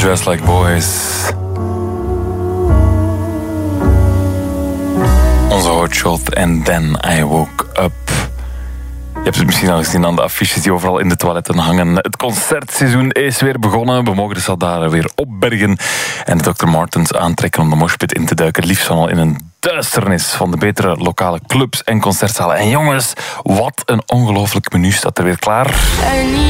Just Like Boys. Onze hotshot en Then I Woke Up. Je hebt het misschien al gezien aan de affiches die overal in de toiletten hangen. Het concertseizoen is weer begonnen. We mogen de Saldaar weer opbergen en de Dr. Martens aantrekken om de moshpit in te duiken. Liefst van al in een duisternis van de betere lokale clubs en concertzalen. En jongens, wat een ongelooflijk menu staat er weer klaar.